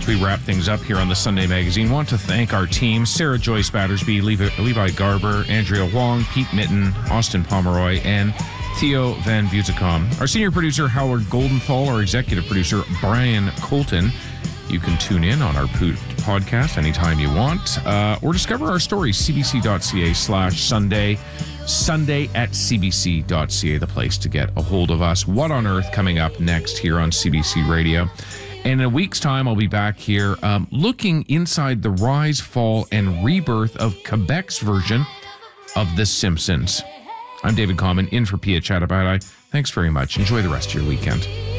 We wrap things up here on the Sunday Magazine. Want to thank our team: Sarah Joyce Battersby, Levi Garber, Andrea Wong, Pete Mitten, Austin Pomeroy, and Theo Van Butekom. Our senior producer, Howard Goldenthal. Our executive producer, Brian Colton. You can tune in on our podcast anytime you want, or discover our stories, cbc.ca/Sunday. Sunday at cbc.ca, the place to get a hold of us. What on Earth coming up next here on CBC Radio. And in a week's time, I'll be back here looking inside the rise, fall, and rebirth of Quebec's version of The Simpsons. I'm David Common, in for Pia Chattopadhyay. Thanks very much. Enjoy the rest of your weekend.